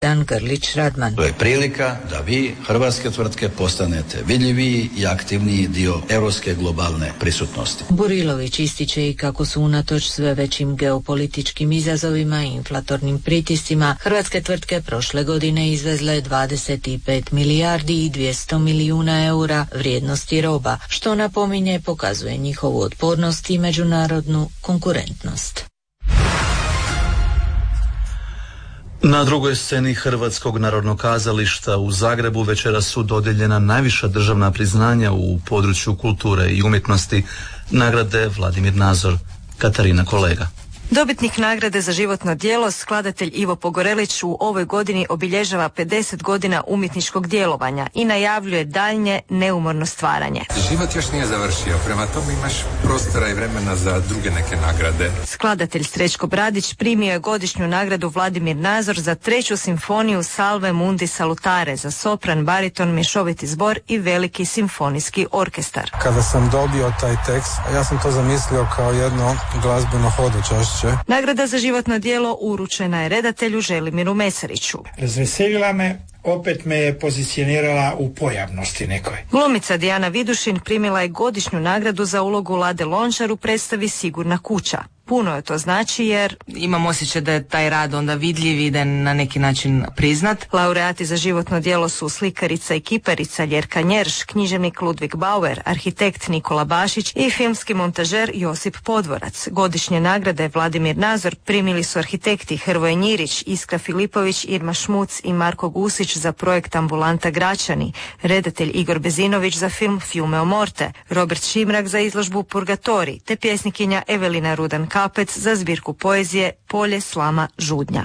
Dan Grlić Radman. To je prilika da vi, hrvatske tvrtke, postanete vidljiviji i aktivniji dio europske globalne prisutnosti. Burilović ističe i kako su unatoč sve većim geopolitičkim izazovima i inflatornim pritiscima hrvatske tvrtke prošle godine izvezle 25 milijardi i 200 milijuna eura vrijednosti roba, što napominje pokazuje njihovu otpornost i međunarodnu konkurentnost. Na drugoj sceni Hrvatskog narodnog kazališta u Zagrebu večeras su dodijeljena najviša državna priznanja u području kulture i umjetnosti, nagrade Vladimir Nazor. Katarina Kolega. Dobitnik nagrade za životno djelo, skladatelj Ivo Pogorelić, u ovoj godini obilježava 50 godina umjetničkog djelovanja i najavljuje daljnje neumorno stvaranje. Život još nije završio, prema tome imaš prostora i vremena za druge neke nagrade. Skladatelj Srećko Bradić primio je godišnju nagradu Vladimir Nazor za 3. simfoniju Salve Mundi Salutare za sopran, bariton, mješoviti zbor i veliki simfonijski orkestar. Kada sam dobio taj tekst, ja sam to zamislio kao jedno glazbeno hodočašće. Nagrada za životno djelo uručena je redatelju Želimiru Mesariću. Razveselila me, opet me je pozicionirala u pojavnosti nekoj. Glumica Dijana Vidušin primila je godišnju nagradu za ulogu Lade Lončar u predstavi Sigurna kuća. Puno je to znači jer imam osjećaj da je taj rad onda vidljiv i da je na neki način priznat. Laureati za životno djelo su slikarica i kiparica Ljerka Njerš, književnik Ludvig Bauer, arhitekt Nikola Bašić i filmski montažer Josip Podvorac. Godišnje nagrade Vladimir Nazor primili su arhitekti Hrvoje Njirić, Iskra Filipović, Irma Šmuc i Marko Gusić za projekt Ambulanta Gračani, redatelj Igor Bezinović za film Fiume o morte, Robert Šimrak za izložbu Purgatori, te pjesnikinja Evelina Rudan Kapec za zbirku poezije Polje slama žudnja.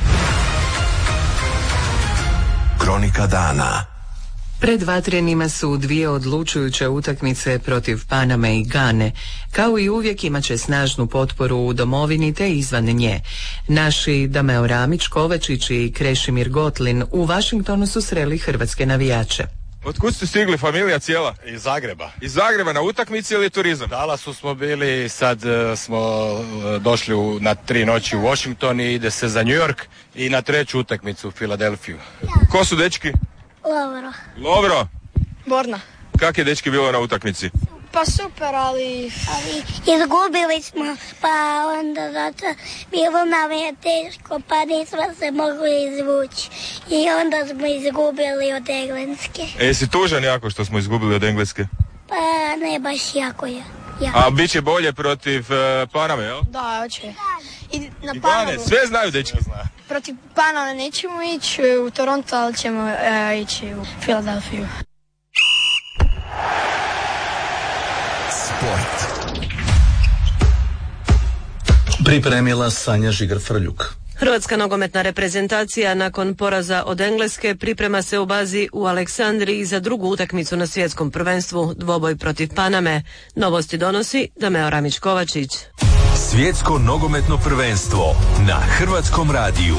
Kronika dana. Pred Vatrenima su dvije odlučujuće utakmice protiv Paname i Gane. Kao i uvijek imat će snažnu potporu u domovini te izvan nje. Naši Dameo Ramić, Kovačić i Krešimir Gotlin u Vašingtonu su sreli hrvatske navijače. Otkud ste stigli, familija cijela? Iz Zagreba. Iz Zagreba, na utakmici ili turizam? Dallasu smo bili, sad smo došli na 3 noći u Washington i ide se za New York i na 3. utakmicu u Filadelfiju. Ko su dečki? Lovro. Lovro? Borna. Kak je dečki bilo na utakmici? Pa super, ali izgubili smo, pa onda zato bilo nam je teško, pa nismo se mogli izvući. I onda smo izgubili od Engleske. Jesi tužan jako što smo izgubili od Engleske? Pa ne baš jako je. A bit će bolje protiv Paname, jel? Da, hoće. I na Panamu. Sve znaju dečki. Protiv Paname nećemo ići u Toronto, ali ćemo ići u Filadelfiju. Pripremila Sanja Žigar-Frljuk. Hrvatska nogometna reprezentacija nakon poraza od Engleske priprema se u bazi u Aleksandriji za drugu utakmicu na svjetskom prvenstvu, dvoboj protiv Paname. Novosti donosi Dameo Ramić Kovačić. Svjetsko nogometno prvenstvo na Hrvatskom radiju.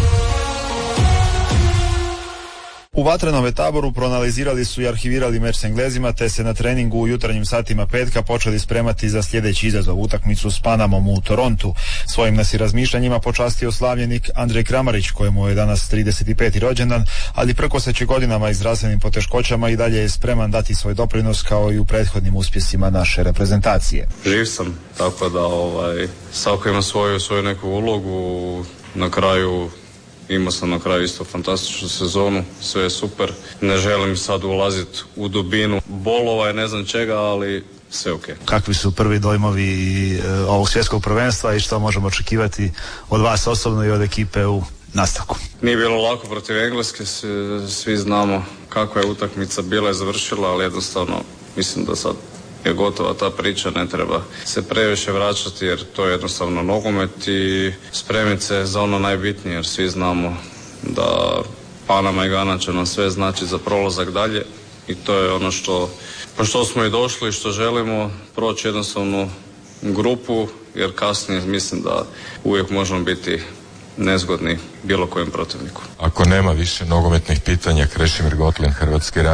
U Vatrenome Taboru proanalizirali su i arhivirali meč s Englezima, te se na treningu u jutarnjim satima petka počeli spremati za sljedeći izazov, utakmicu s Panamom u Torontu. Svojim nas i razmišljanjima počastio slavljenik Andrej Kramarić, kojemu je danas 35. rođendan, ali prkoseći godinama i zdravstvenim poteškoćama i dalje je spreman dati svoj doprinos kao i u prethodnim uspjesima naše reprezentacije. Živ sam, tako da svako ima svoju neku ulogu. Na kraju imao sam na kraju isto fantastičnu sezonu, sve je super. Ne želim sad ulaziti u dubinu bolova i ne znam čega, ali sve ok. Kakvi su prvi dojmovi ovog svjetskog prvenstva i što možemo očekivati od vas osobno i od ekipe u nastavku? Nije bilo lako protiv Engleske, svi znamo kakva je utakmica bila i završila, ali jednostavno mislim da sad je gotova ta priča, ne treba se previše vraćati jer to je jednostavno nogomet i spremiti se za ono najbitnije jer svi znamo da Panama i Gana će nam sve znači za prolazak dalje i to je ono što smo i došli i što želimo, proći jednostavno grupu jer kasnije mislim da uvijek možemo biti nezgodni bilo kojem protivniku. Ako nema više nogometnih pitanja, Krešimir Gotlin, Hrvatski radio.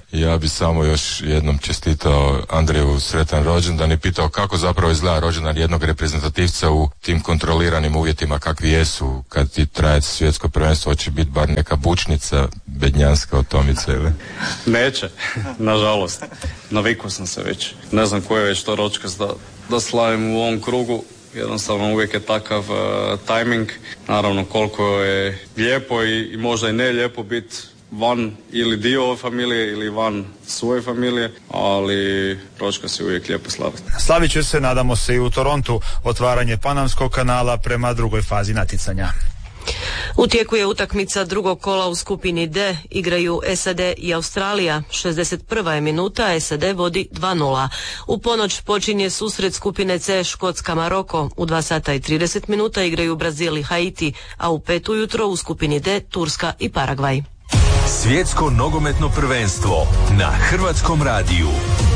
Ja bi samo još jednom čestitao Andreju sretan rođendan i pitao kako zapravo izgleda rođendan jednog reprezentativca u tim kontroliranim uvjetima kakvi jesu kad ti traje svjetsko prvenstvo. Hoće biti bar neka bučnica bednjanska od Tomice ili? Neće, nažalost. Navikao sam se već. Ne znam koji je već to ročkas da slavim u ovom krugu. Jednostavno uvijek je takav tajming. Naravno koliko je lijepo i možda i ne lijepo biti van ili dio ove familije ili van svoje familije, ali ročkas je uvijek lijepo slaviti. Slavit će se, nadamo se, i u Torontu otvaranje Panamskog kanala prema drugoj fazi natjecanja. U tijeku je utakmica drugog kola u skupini D, igraju SAD i Australija. 61. je minuta, SAD vodi 2:0. U ponoć počinje susret skupine C, Škotska Maroko. U 2 sata i 30 minuta igraju Brazil i Haiti, a u 5 ujutro u skupini D, Turska i Paragvaj. Svjetsko nogometno prvenstvo na Hrvatskom radiju.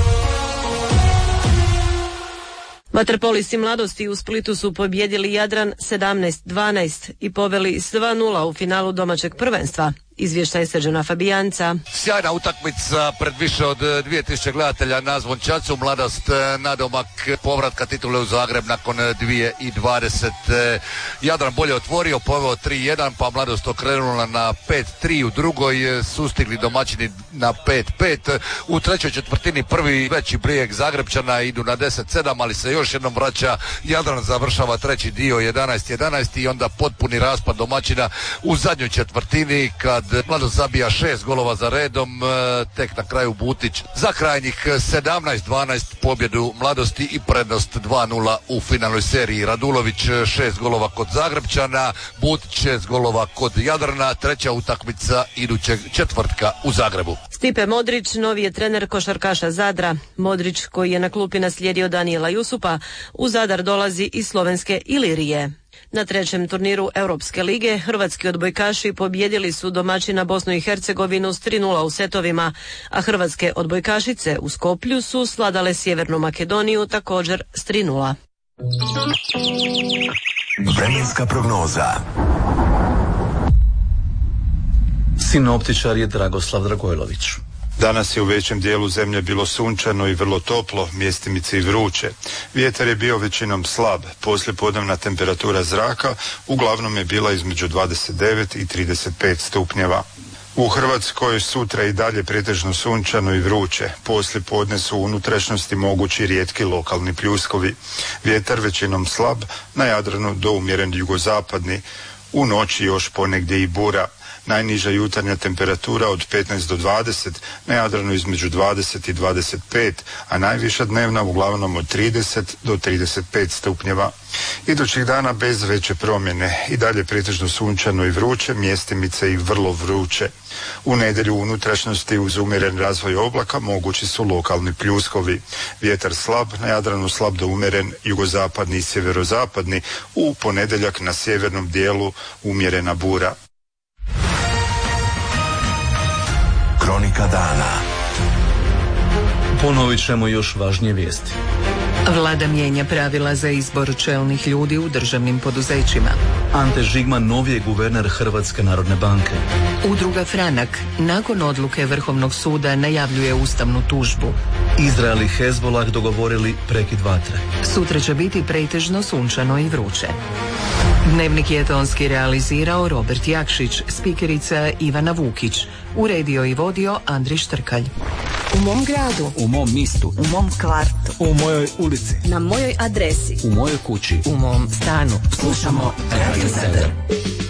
Vaterpolisti Mladosti u Splitu su pobjedili Jadran 17-12 i poveli s 2:0 u finalu domaćeg prvenstva. Izvještaj Srđana Fabijanca. Sjajna utakmica pred više od 2000 gledatelja na Zvončacu. Mladost nadomak povratka titule u Zagreb nakon 2020. Jadran bolje otvorio, poveo 3:1, pa Mladost okrenula na 5:3 u drugoj, sustigli domaćini na 5:5. U trećoj četvrtini prvi veći brijeg Zagrebčana, idu na 10:7, ali se još jednom vraća. Jadran završava treći dio 11-11 i onda potpuni raspad domaćina u zadnjoj četvrtini kad Mladost zabija 6 golova za redom, tek na kraju Butić za krajnjih 17-12 pobjedu Mladosti i prednost 2:0 u finalnoj seriji. Radulović 6 golova kod Zagrebčana, Butić 6 golova kod Jadrana, treća utakmica idućeg četvrtka u Zagrebu. Stipe Modrić novi je trener košarkaša Zadra. Modrić, koji je na klupi naslijedio Danijela Jusupa, u Zadar dolazi iz slovenske Ilirije. Na trećem turniru Europske lige hrvatski odbojkaši pobjedili su domaćina Bosnu i Hercegovinu s 3:0 u setovima, a hrvatske odbojkašice u Skoplju su svladale Sjevernu Makedoniju također s 3:0. Vremenska prognoza. Sinoptičar je Dragoslav Dragojlović. Danas je u većem dijelu zemlje bilo sunčano i vrlo toplo, mjestimice i vruće. Vjetar je bio većinom slab, poslijepodnevna temperatura zraka uglavnom je bila između 29 i 35 stupnjeva. U Hrvatskoj sutra i dalje pretežno sunčano i vruće. Poslijepodne su u unutrašnjosti mogući rijetki lokalni pljuskovi. Vjetar većinom slab, na Jadranu do umjeren jugozapadni. U noći još ponegdje i bura. Najniža jutarnja temperatura od 15 do 20, na Jadranu između 20 i 25, a najviša dnevna uglavnom od 30 do 35 stupnjeva. Idućih dana bez veće promjene, i dalje pretežno sunčano i vruće, mjestimice i vrlo vruće. U nedjelju u unutrašnjosti uz umjeren razvoj oblaka mogući su lokalni pljuskovi. Vjetar slab, na Jadranu slab do umjeren jugozapadni i sjeverozapadni, u ponedjeljak na sjevernom dijelu umjerena bura. Kronika dana. Ponovit ćemo još važnije vijesti. Vlada mijenja pravila za izbor čelnih ljudi u državnim poduzećima. Ante Žigman novi je guverner Hrvatske narodne banke. Udruga Franak nakon odluke Vrhovnog suda najavljuje ustavnu tužbu. Izrael i Hezbolah dogovorili prekid vatre. Sutra će biti pretežno sunčano i vruće. Dnevnik je tonski realizirao Robert Jakšić, spikerica Ivana Vukić. Uredio i vodio Andri Štrkalj. U mom gradu. U mom mistu. U mom kvartu. U mojoj ulici. Na mojoj adresi. U mojoj kući. U mom stanu. Slušamo Radio 7.